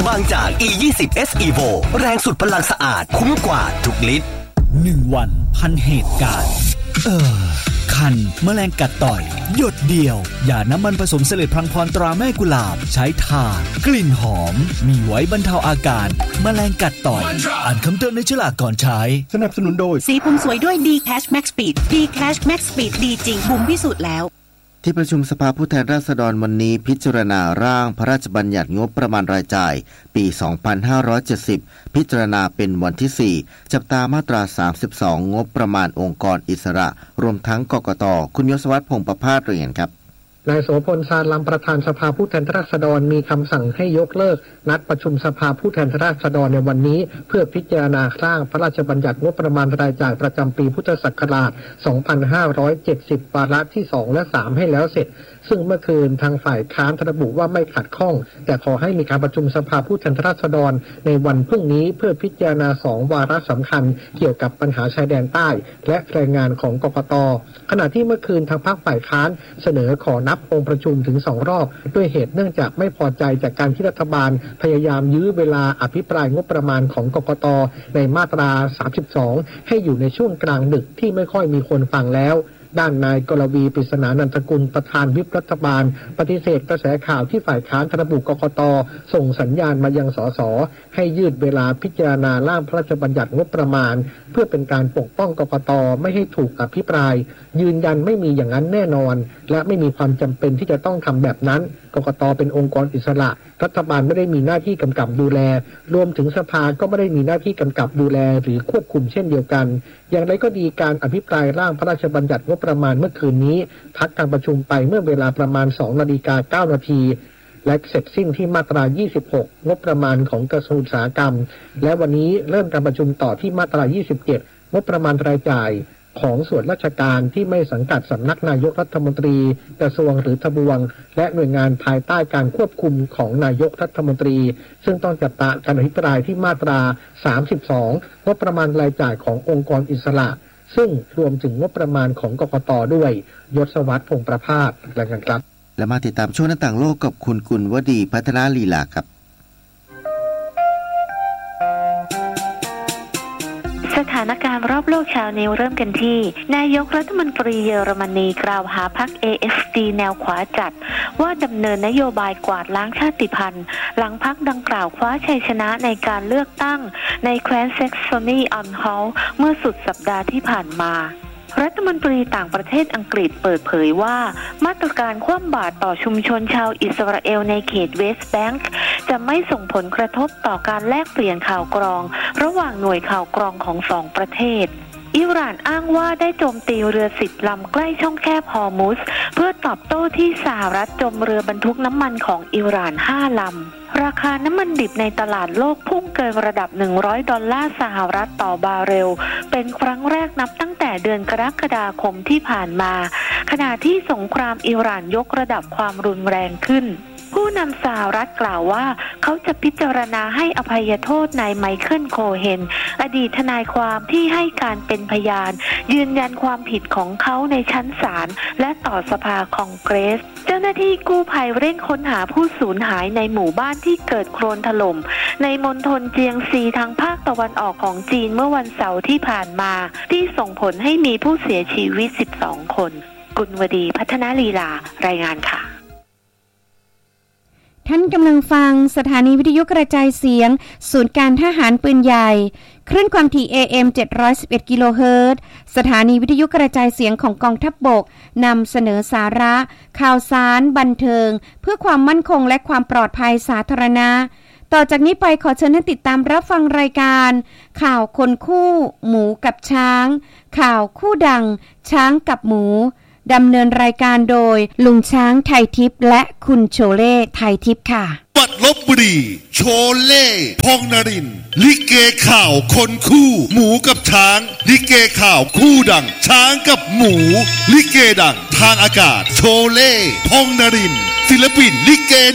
บางจาก E20 S Evo แรงสุดพลังสะอาดคุ้มกว่าทุกลิตร 1 วันพันเหตุการณ์คันแมลงกัดต่อยหยดเดียวอย่าน้ำมันผสมเสลดพลังพรตราแม่กุหลาบใช้ทากลิ่นหอมมีไว้บรรเทาอาการแมลงกัดต่อยอ่านคำเตือนในฉลากก่อนใช้สนับสนุนโดยสีผมสวยด้วย D-Cash Max Speed D-Cash Max Speed ดีจริงบุ๋มพิสูจน์แล้วที่ประชุมสภาผู้แทนราษฎรวันนี้พิจารณาร่างพระราชบัญญัติงบประมาณรายจ่ายปี 2570 พิจารณาเป็นวันที่ 4 จับตามาตรา 32 งบประมาณองค์กรอิสระรวมทั้งกกต.คุณยศวัฒน์ พงษ์ประภาสเรียนครับนายโสพล ซาลำประธานสภาผู้แทนราษฎรมีคำสั่งให้ยกเลิกนัดประชุมสภาผู้แทนราษฎรในวันนี้เพื่อพิจารณาร่างพระราชบัญญัติงบประมาณรายจ่ายประจำปีพุทธศักราช 2570 วาระที่ 2 และ 3 ให้แล้วเสร็จซึ่งเมื่อคืนทางฝ่ายค้านระบุว่าไม่ขัดข้องแต่ขอให้มีการประชุมสภาผู้แทนราษฎรในวันพรุ่งนี้เพื่อพิจารณา2 วาระสำคัญเกี่ยวกับปัญหาชายแดนใต้และแรงงานของกกต.ขณะที่เมื่อคืนทางพรรคฝ่ายค้านเสนอขอนับองค์ประชุมถึง2 รอบด้วยเหตุเนื่องจากไม่พอใจจากการที่รัฐบาลพยายามยื้อเวลาอภิปรายงบประมาณของกกต.ในมาตรา 32 ให้อยู่ในช่วงกลางดึกที่ไม่ค่อยมีคนฟังแล้วด้านนายกรวี ปริศนานันทกุลประธานวิปรัฐบาลปฏิเสธกระแสข่าวที่ฝ่ายค้านระบุกกต.ส่งสัญญาณมายังสสให้ยืดเวลาพิจารณาร่างพระราชบัญญัติงบประมาณเพื่อเป็นการปกป้องกกต.ไม่ให้ถูกอภิปรายยืนยันไม่มีอย่างนั้นแน่นอนและไม่มีความจำเป็นที่จะต้องทำแบบนั้นกกต.เป็นองค์กรอิสระรัฐบาลไม่ได้มีหน้าที่กำกับดูแลรวมถึงสภาก็ไม่ได้มีหน้าที่กำกับดูแลหรือควบคุมเช่นเดียวกันอย่างไรก็ดีการอภิปรายร่างพระราชบัญญัติงบประมาณเมื่อคืนนี้พักการประชุมไปเมื่อเวลาประมาณ 2:09 นาทีและเสร็จสิ้นที่มาตรา 26 งบประมาณของกระทรวงอุตสาหกรรมและวันนี้เริ่มการประชุมต่อที่มาตรา 27 งบประมาณรายจ่ายของส่วนราชการที่ไม่สังกัดสำนักนายกรัฐมนตรีกระทรวงหรือทบวงและหน่วยงานภายใต้การควบคุมของนายกรัฐมนตรีซึ่งต้องจับตาการอภิปรายที่มาตรา 32 งบประมาณรายจ่ายขององค์กรอิสระซึ่งรวมถึงงบประมาณของกกต.ด้วยยศวัฒน์ พงษ์ประภาสรายงานครับและมาติดตามช่วงหน้าต่างโลกกับคุณกุลวดีพัฒนาลีลาครับสถานการณ์รอบโลกเช้านี้เริ่มกันที่นายกรัฐมนตรีเยอรมนีกล่าวหาพรรค AfD แนวขวาจัดว่าดำเนินนโยบายกวาดล้างชาติพันธุ์หลังพรรคดังกล่าวคว้าชัยชนะในการเลือกตั้งในแคว้นแซกซอนีอันฮอลต์เมื่อสุดสัปดาห์ที่ผ่านมารัฐมนตรีต่างประเทศอังกฤษเปิดเผยว่ามาตรการคว่ำบาตรต่อชุมชนชาวอิสราเอลในเขตเวสต์แบงก์จะไม่ส่งผลกระทบต่อการแลกเปลี่ยนข่าวกรองระหว่างหน่วยข่าวกรองของ2 ประเทศอิหร่านอ้างว่าได้โจมตีเรือ10 ลำใกล้ช่องแคบฮอร์มุซเพื่อตอบโต้ที่สหรัฐโจมเรือบรรทุกน้ำมันของอิหร่าน5 ลำราคาน้ำมันดิบในตลาดโลกพุ่งเกินระดับ$100สหรัฐต่อบาร์เรลเป็นครั้งแรกนับตั้งแต่เดือนกรกฎาคมที่ผ่านมาขณะที่สงครามอิหร่านยกระดับความรุนแรงขึ้นผู้นำสหรัฐกล่าวว่าเขาจะพิจารณาให้อภัยโทษนายไมเคิลโคเฮนอดีตทนายความที่ให้การเป็นพยานยืนยันความผิดของเขาในชั้นศาลและต่อสภาคองเกรสเจ้าหน้าที่กู้ภัยเร่งค้นหาผู้สูญหายในหมู่บ้านที่เกิดโคลนถล่มในมณฑลเจียงซีทางภาคตะวันออกของจีนเมื่อวันเสาร์ที่ผ่านมาที่ส่งผลให้มีผู้เสียชีวิต12 คนกุลวดีพัฒนาลีลารายงานค่ะท่านกำลังฟังสถานีวิทยุกระจายเสียงศูนย์การทหารปืนใหญ่คลื่นความถี่ AM 711 กิโลเฮิรตซ์สถานีวิทยุกระจายเสียงของกองทัพบกนำเสนอสาระข่าวสารบันเทิงเพื่อความมั่นคงและความปลอดภัยสาธารณะต่อจากนี้ไปขอเชิญท่านติดตามรับฟังรายการข่าวคนคู่หมูกับช้างข่าวคู่ดังช้างกับหมูดำเนินรายการโดยลุงช้างไทยทิพย์และคุณโชเล่ไทยทิพย์ค่ะปัดลบบุรีโชเล่พงนรินทร์ลิเกข่าวคนคู่หมูกับช้างลิเกข่าวคู่ดังช้างกับหมูลิเกดังทางอากาศโชเล่พงนรินทร์ศิลปินลิเก